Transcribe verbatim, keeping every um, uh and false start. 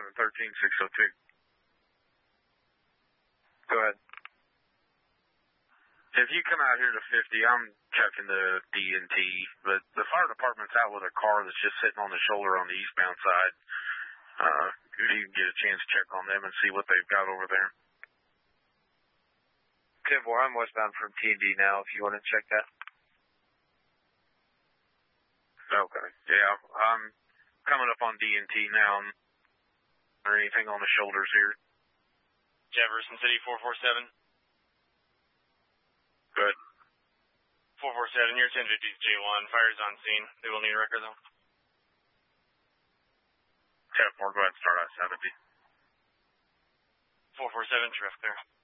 seven thirteen six oh two. Go ahead. If you come out here to fifty, I'm checking the D and T, but the fire department's out with a car that's just sitting on the shoulder on the eastbound side. Uh, if you can get a chance to check on them and see what they've got over there. ten four, I'm westbound from T and D now, if you want to check that. Okay. Yeah, I'm coming up on D and T now. Or anything on the shoulders here? Jefferson City four four seven. Good. four four seven, you're ten fifty J one. Fire's on scene. They will need a record, though. ten four, go ahead and start at seventy. four four seven, traffic there.